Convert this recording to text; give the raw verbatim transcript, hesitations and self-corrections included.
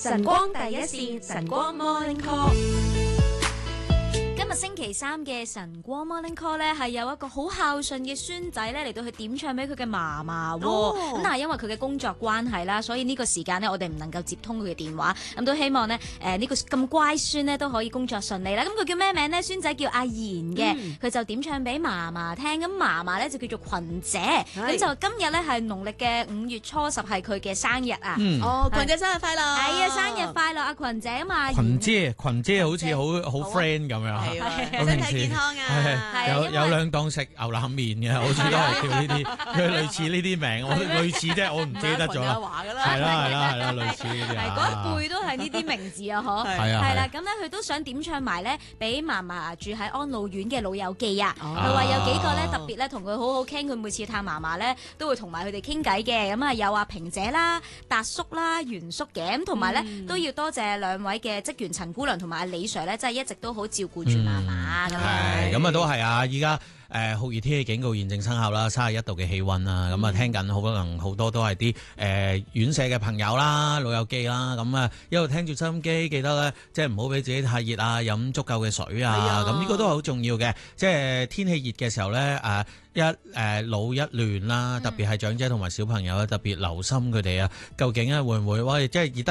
晨光第一線，晨光 Morning Call。 今日星期三嘅晨光 Morning Call 咧，係有一個好孝順嘅孫仔咧嚟到去點唱俾佢嘅嫲嫲喎。咁、 哦、 但係因為佢嘅工作關係啦，所以呢個時間呢，我哋唔能夠接通佢嘅電話。咁都希望呢，誒、呃、呢、這個咁乖孫呢，都可以工作順利啦。咁佢叫咩名呢？孫仔叫阿賢嘅，佢、嗯、就點唱俾嫲嫲聽。咁嫲嫲咧就叫做群姐。咁就今日咧係農曆嘅五月初十係佢嘅生日啊。 嗯、哦，群姐生日快樂！ 係啊，生日快樂，阿群姐啊嘛。 群姐，群姐好似好好 friend 咁樣。 身體健康啊！ 有有兩檔食牛腩麵嘅，好似都係叫呢啲，佢類似呢啲名，我類似啫，我唔記得咗啦。係啦係啦係啦，類似呢啲啊。 嗰一輩都係呢啲名字啊，嗬。 係啊。 係啦，咁咧佢都想點唱埋咧，俾嫲嫲住喺安老院嘅老友記啊。佢話有幾個咧特別咧同佢好好傾，佢每次探嫲嫲咧都會同埋佢哋傾偈嘅。咁啊有阿平姐啦、達叔啦、袁叔嘅，咁同埋咧都要多謝兩位嘅職員陳姑娘同埋阿李 Sir 咧，真係一直都好照顧住嫲嫲。 係咁啊，都係啊！依家誒酷熱天氣警告現正生效啦，三十一度嘅氣溫啦，咁啊、嗯、聽緊好可能好多都係啲誒院舍嘅朋友啦、老友記啦，咁啊一路聽住收音機，記得咧即係唔好俾自己太熱啊，飲足夠嘅水啊，咁呢個都係好重要嘅。即係天氣熱嘅時候咧，誒一誒老一亂啦，特別係長者同埋小朋友咧，特別留心佢哋啊，究竟咧會唔會哇即係熱得